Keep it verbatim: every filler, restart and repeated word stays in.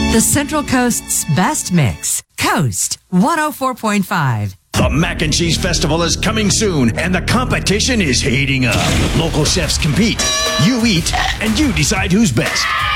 The Central Coast's best mix. Coast one oh four point five. The Mac and Cheese Festival is coming soon, and the competition is heating up. Local chefs compete. You eat, and you decide who's best.